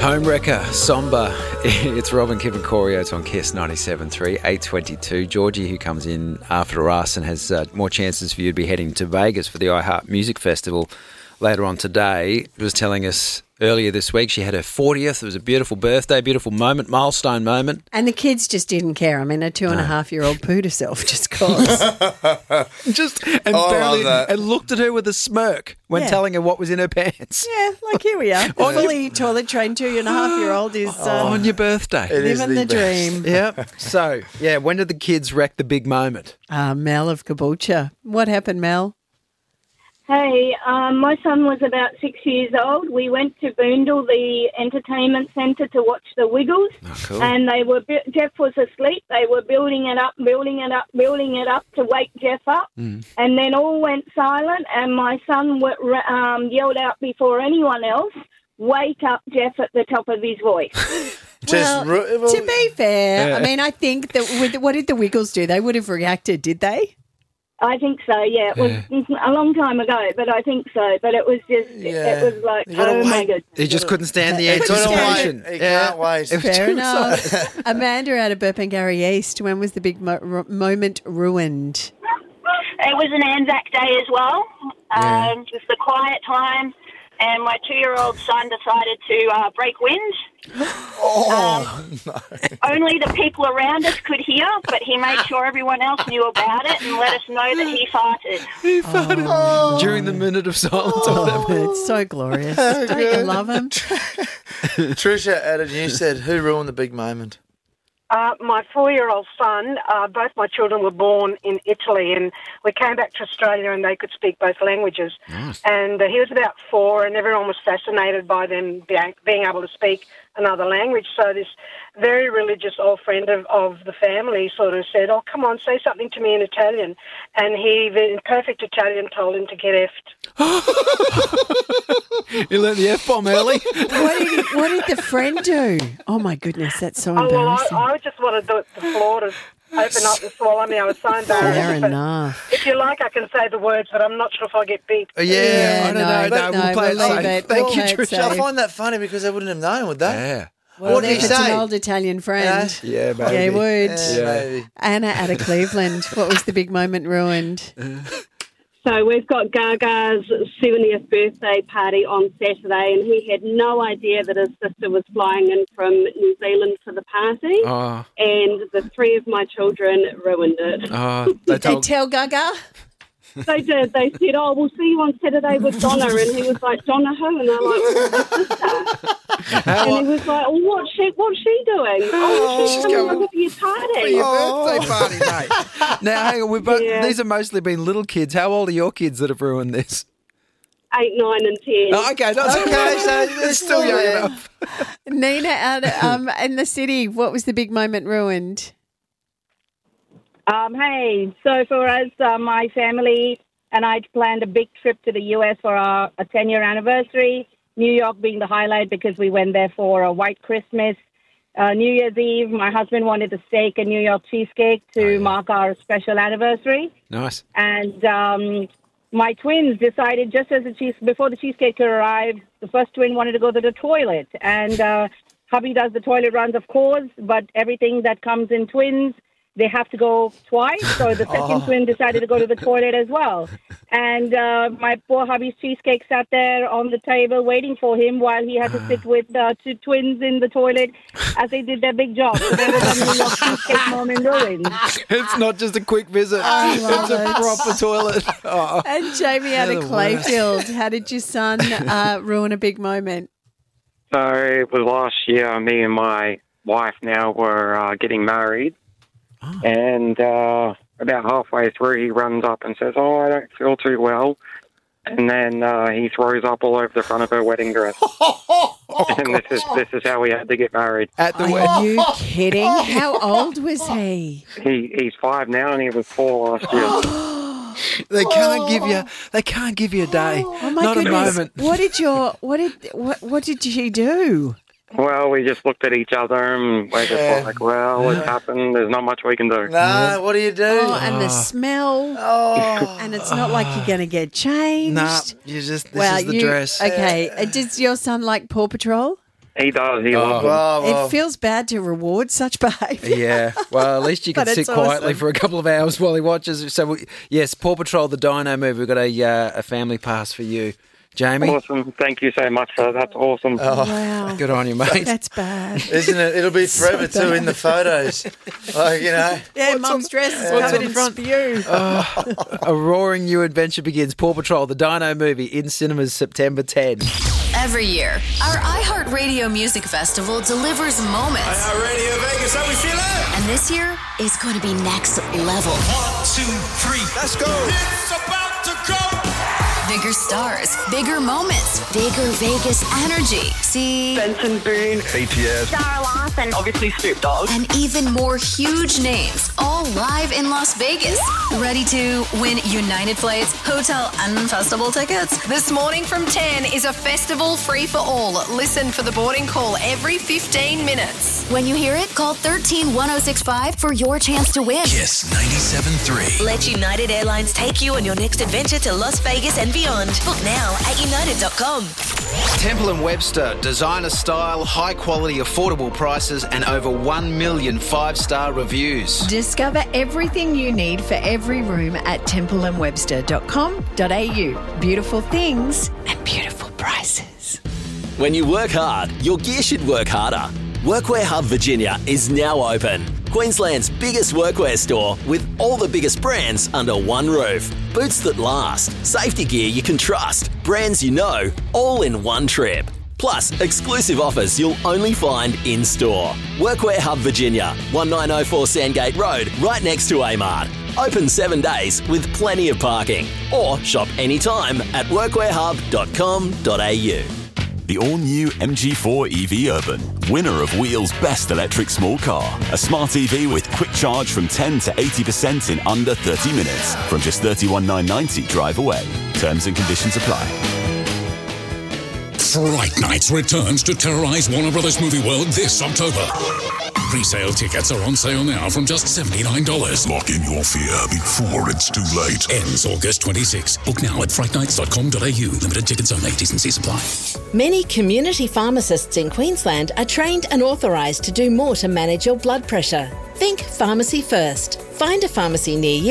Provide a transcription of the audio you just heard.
Homewrecker, Somber. It's Robin, Kip and Corey. It's on Kiss 97.3, 8:22. Georgie, who comes in after us and has more chances for you to be heading to Vegas for the iHeart Music Festival later on today, was telling us earlier this week she had her 40th. It was a beautiful birthday, beautiful moment, milestone moment. And the kids just didn't care. I mean, a 2.5-year-old pooed herself just cause. And looked at her with a smirk when telling her what was in her pants. Yeah, like here we are. A fully toilet trained 2.5-year-old is on your birthday. living the dream. Yep. So, when did the kids wreck the big moment? Mel of Caboolture. What happened, Mel? Hey, my son was about 6 years old. We went to Boondall, the entertainment centre, to watch the Wiggles. Oh, cool. And Jeff was asleep. They were building it up to wake Jeff up. And then all went silent, and my son yelled out before anyone else, "Wake up, Jeff," at the top of his voice. To be fair, I mean, I think that what did the Wiggles do? They would have reacted, did they? I think so, yeah. It was a long time ago, but I think so. But it was just, it was like, oh my goodness. He just couldn't stand the anticipation. He can't wait. Fair enough. Amanda out of Burpengary East, when was the big moment ruined? It was an Anzac Day as well. It was the quiet time, and my 2-year-old son decided to break wind. No. Only the people around us could hear, but he made sure everyone else knew about it and let us know that he farted. He farted during the minute of silence or whatever. It's so glorious. Don't you love him? Tricia added, you said, who ruined the big moment? My 4-year-old son, both my children were born in Italy, and we came back to Australia and they could speak both languages. Nice. And he was about 4, and everyone was fascinated by them being able to speak another language. So this very religious old friend of the family sort of said, "Oh, come on, say something to me in Italian." And he, in perfect Italian, told him to get effed. He learned the F-bomb early. What did the friend do? Oh, my goodness, that's so embarrassing. I just wanted the floor to open up and swallow me. I was so embarrassed. Fair But enough. if you like, I can say the words, but I'm not sure if I get beat. I don't know. no, We'll play we'll it leave safe. it. Thank We'll you, play it Tricia. safe. I find that funny because they wouldn't have known, would they? Yeah. Well, What did he if it's say? an old Italian friend. Yeah, baby. Yeah, he would. Maybe. Anna out of Cleveland. What was the big moment ruined? So we've got Gaga's 70th birthday party on Saturday, and he had no idea that his sister was flying in from New Zealand for the party, and the 3 of my children ruined it. Did they tell Gaga? They did. They said, "Oh, we'll see you on Saturday with Donna," and he was like, "Donna who?" And they're like, "Well, my sister." And he was like, "Oh, what's she doing?" "Oh, she's coming over for your party." Birthday party, mate. Now, hang on. These have mostly been little kids. How old are your kids that have ruined this? 8, 9 and 10. Oh, okay, that's okay. So they're still young there. enough. Nina out in the city. What was the big moment ruined? Hey, so for us, my family and I planned a big trip to the U.S. for our 10-year anniversary, New York being the highlight because we went there for a white Christmas. New Year's Eve, my husband wanted a steak and New York cheesecake to mark our special anniversary. Nice. And my twins decided just as before the cheesecake arrived, the first twin wanted to go to the toilet. And hubby does the toilet runs, of course, but everything that comes in twins, they have to go twice, so the second twin decided to go to the toilet as well. And my poor hubby's cheesecake sat there on the table waiting for him while he had to sit with 2 twins in the toilet as they did their big job. So there was a New York cheesecake moment ruined. It's not just a quick visit. It's a proper toilet. Oh. And Jamie out They're of the Clayfield. How did your son ruin a big moment? So it was last year, me and my wife now were getting married. And about halfway through, he runs up and says, "Oh, I don't feel too well." And then he throws up all over the front of her wedding dress. And this is how we had to get married. At the Are wedding. you kidding? How old was he? He's 5 now, and he was 4 last year. They can't give you a day. Oh my Not goodness! a moment. What did she do? Well, we just looked at each other and we're just like, well, it's happened. There's not much we can do. No, what do you do? Oh, and the smell. Oh. And it's not like you're going to get changed. Nah, this is the dress. Okay, does your son like Paw Patrol? He does. He loves them. It feels bad to reward such behaviour. Yeah, well, at least you can sit quietly for a couple of hours while he watches. So, yes, Paw Patrol, the Dino movie. We've got a family pass for you. Jamie? Awesome. Thank you so much, sir. That's awesome. Oh, wow. Good on you, mate. That's bad. Isn't it? It'll be forever too in the photos. Like, you know. Yeah, Mum's dress is covered in spew. A roaring new adventure begins. Paw Patrol, the Dino movie, in cinemas September 10. Every year, our iHeartRadio Music Festival delivers moments. iHeartRadio Vegas, how we feeling? And this year is going to be next level. 1, 2, 3, let's go. It's about to go. Bigger stars, bigger moments, bigger Vegas energy. See? Benson Boone, BTS, Sarah Larson, obviously Snoop Dogg. And even more huge names, all live in Las Vegas. Ready to win United flights, hotel and festival tickets? This morning from 10 is a festival free for all. Listen for the boarding call every 15 minutes. When you hear it, call 13-1065 for your chance to win. Kiss 97.3. Let United Airlines take you on your next adventure to Las Vegas and beyond. Book now at united.com. Temple & Webster, designer style, high quality, affordable prices and over 1 million 5-star reviews. Discover everything you need for every room at templeandwebster.com.au. Beautiful things and beautiful prices. When you work hard, your gear should work harder. Workwear Hub Virginia is now open. Queensland's biggest workwear store with all the biggest brands under one roof. Boots that last, safety gear you can trust, brands you know, all in one trip. Plus, exclusive offers you'll only find in-store. Workwear Hub Virginia, 1904 Sandgate Road, right next to Amart. Open 7 days with plenty of parking. Or shop anytime at workwearhub.com.au. The all-new MG4 EV Urban, winner of Wheel's Best Electric Small Car. A smart EV with quick charge from 10 to 80% in under 30 minutes. From just $31,990 drive away. Terms and conditions apply. Fright Nights returns to terrorize Warner Brothers Movie World this October. Pre-sale tickets are on sale now from just $79. Lock in your fear before it's too late. Ends August 26. Book now at frightnights.com.au. Limited tickets only. T&C supply. Many community pharmacists in Queensland are trained and authorised to do more to manage your blood pressure. Think Pharmacy First. Find a pharmacy near you